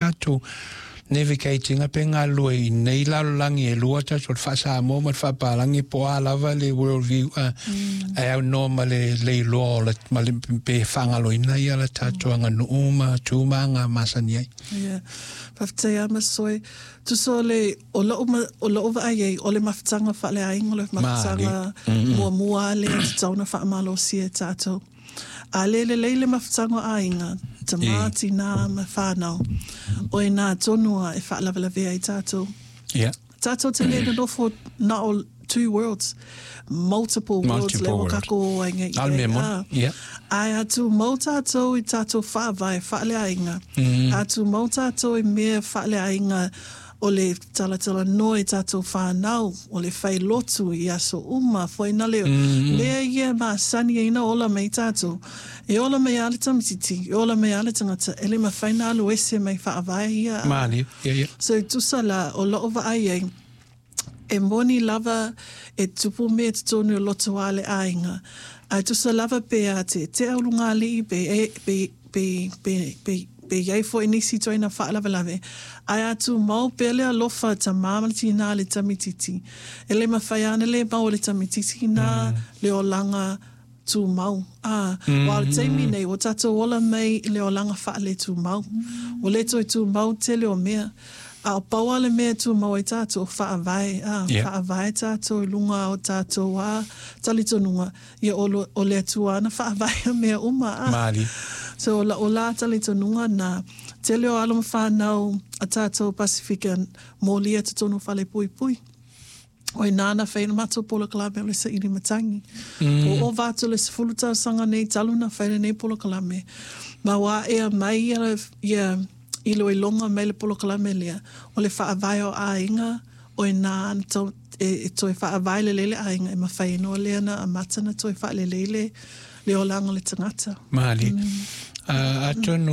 tātou navigating pe ngā lua I nei lalolangi e lua tātou whasa mō mat whapalangi po a lava le worldview e au no ma le loa ma le pe whangalo ina ia la tātou anga nuuma tūma ngā masani ai. Yeah. Whaftea masoi. Tu so le o loo wa ai o le mawhitanga wha le aingo le mawhitanga mua le tauna wha amalo si e tātou. A le mawhitanga ainga te māti nā ma whānau. O e nā tonua e whaalawalawe ai tātou. Yeah. Tātou te lena nofo na o two worlds. Multiple worlds le wakako o ainga. Almemo. Yeah. Ai atu mau tātou I tātou whaavai whaale ainga. Atu mau tātou I mea whaale ainga o le talatala noi tātou whanau, o le whai lotu I aso uma, fwoi na leo. Lea ia ma sani ina ola mei tātou. E ola mei ale tamititi, e ola mei ale tangata, ele ma whaina alu ese mei whaavai ia. Mani, yeah. So tusa la, o loo wa ai ei, e moni lava e tupu mea te tonu o loto ale ainga. Ai tusa lava pea te aulunga li be iei fo inisi toina whaalawalawe. Ai atu mau pele alofa ta māmaliti nā le tamititi. E le mawhaiana le mau le tamititi nā le o langa tū mau. Wa le teimi nei, o tātou ola mei le o langa whaale tū mau. O le toi tū mau te le o mea. A o paua le mea tū mau e tātou whaavai. Whaavai tātou lunga o tātou talitonunga. Ia o le tuana whaavai a mea uma. Mari. So o la talitonunga na te leo alama whanau a tātou Pasifika mō lia te tonu whale pui pui. O e nāna whaina mato pola kalame o le sa iri matangi. O vātu le se fulutau sanga nei taluna whaina nei pola kalame. Ma wā ea mai ia ilo I longa mai le pola kalame lea. O le whaavai o ainga o e nāna toi whaavai le lele ainga e ma whaino lea na a matana toi wha le lele le o langa le tangata. Mali. Atonu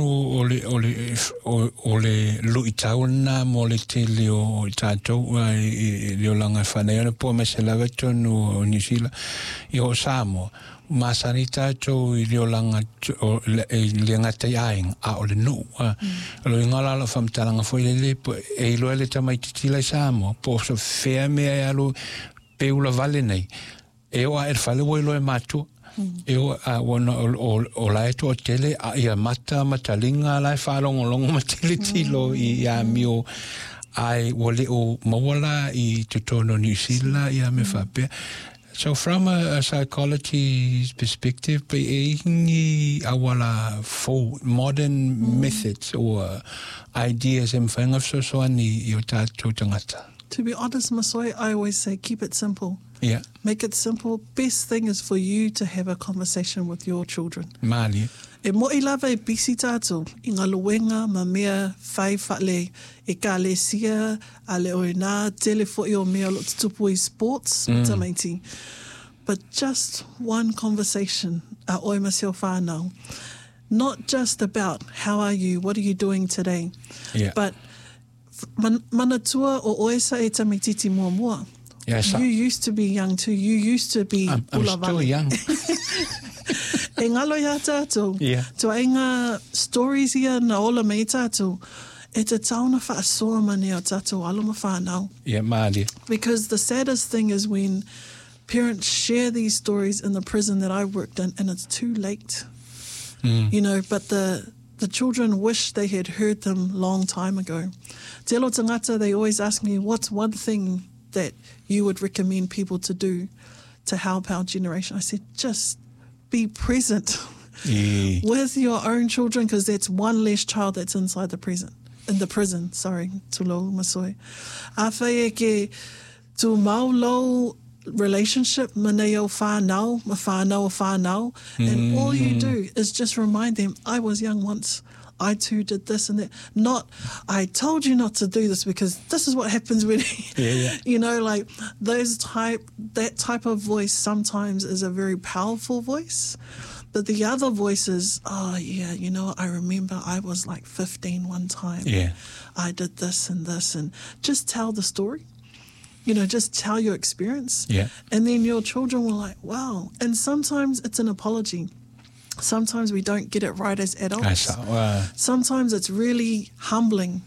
o le lui tauna mo le te leo tātou leo langa whanau na po me se lawa tonu o New Zealand I o Samoa. Masani tātou I leo langa le ngata iaing a o le nu. Lo ingala la whamtalanga fo le e ilo le tamaititi le Samoa. Po so whea mea e alo peula vale nei. E o a whale wo ilo e mātua. E o o lai to tele a ia matalinga lai whalongolongo matele tilo I a mio ai wale o mawala I te tono New Zealand I a me whapea. So from a psychology perspective, I awala for modern methods or ideas and whanga so ani I o tātou tangata. To be honest, Masoi, I always say keep it simple. Yeah. Make it simple. Best thing is for you to have a conversation with your children. Mali. E mo I lava e bisi tātou, I ngā luenga ma mea whai whale e ka le sia, a le oi nā, tele fo I o mea lo tupu I sports, tamaiti. But just one conversation, a oi maseo whānau. Not just about how are you, what are you doing today, but manatua o oesa e tamititi mua mua. Yes, you used to be young too. You used to be I'm still young. E ngalo ia tātou. Yeah. Tua e ngā stories ia na ola mei tātou. E te tauna whaasoa mane o tātou aloma whānau. Yeah, Mali. Because the saddest thing is when parents share these stories in the prison that I worked in and it's too late. You know, but the children wish they had heard them long time ago. Te alo tangata, they always ask me, what's one thing that you would recommend people to do to help our generation? I said, just be present with your own children, because that's one less child that's inside the prison. Sorry, tulo masoi. A whae ke tu maulo relationship maneo whanau, ma whanau o whanau, and all you do is just remind them, I was young once. I too did this and that. Not, I told you not to do this because this is what happens when, you know, like that type of voice sometimes is a very powerful voice. But the other voice is, oh yeah, you know, I remember I was like 15 one time. Yeah. I did this and just tell the story. You know, just tell your experience. Yeah. And then your children were like, wow. And sometimes it's an apology. Sometimes we don't get it right as adults. Sometimes it's really humbling